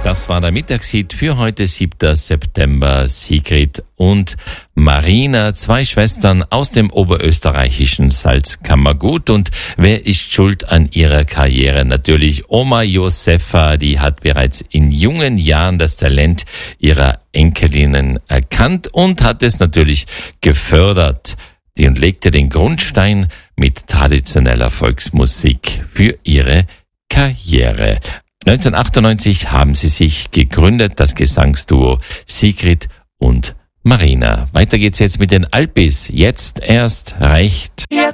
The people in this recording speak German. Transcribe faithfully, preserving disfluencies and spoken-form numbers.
Das war der Mittagshit für heute, siebter September. Sigrid und Marina, zwei Schwestern aus dem oberösterreichischen Salzkammergut. Und wer ist schuld an ihrer Karriere? Natürlich Oma Josefa, die hat bereits in jungen Jahren das Talent ihrer Enkelinnen erkannt und hat es natürlich gefördert. Die und legte den Grundstein mit traditioneller Volksmusik für ihre Karriere. neunzehnhundertachtundneunzig haben sie sich gegründet, das Gesangsduo Sigrid und Marina. Weiter geht's jetzt mit den Alpis. Jetzt erst recht. Jetzt